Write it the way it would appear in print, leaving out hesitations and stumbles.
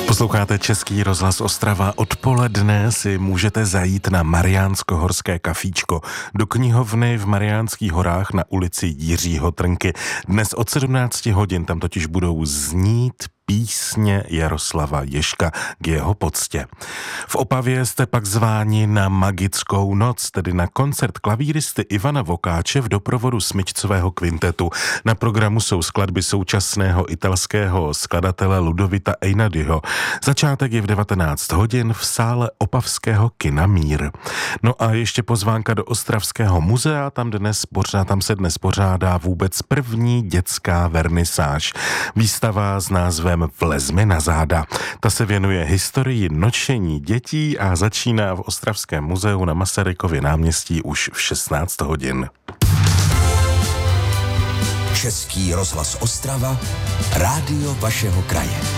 Posloucháte Český rozhlas Ostrava. Odpoledne si můžete zajít na Mariánsko-horské kafíčko do knihovny v Mariánských horách na ulici Jiřího Trnky. Dnes od 17 hodin tam totiž budou znít písně Jaroslava Ježka k jeho poctě. V Opavě jste pak zváni na Magickou noc, tedy na koncert klavíristy Ivana Vokáče v doprovodu smyčcového kvintetu. Na programu jsou skladby současného italského skladatele Ludovita Einaudího. Začátek je v 19 hodin v sále opavského kina Mír. No a ještě pozvánka do Ostravského muzea, tam se dnes pořádá vůbec první dětská vernisáž. Výstava s názvem Vlezmi na záda. Ta se věnuje historii nočení dětí a začíná v Ostravském muzeu na Masarykově náměstí už v 16 hodin. Český rozhlas Ostrava, rádio vašeho kraje.